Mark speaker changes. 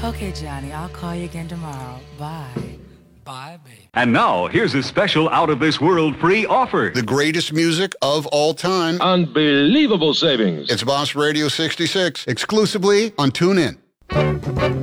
Speaker 1: Okay, Johnny, I'll call you again tomorrow. Bye.
Speaker 2: Bye, baby.
Speaker 3: And now, here's a special out-of-this-world free offer.
Speaker 4: The greatest music of all time.
Speaker 5: Unbelievable savings.
Speaker 4: It's Boss Radio 66, exclusively on TuneIn.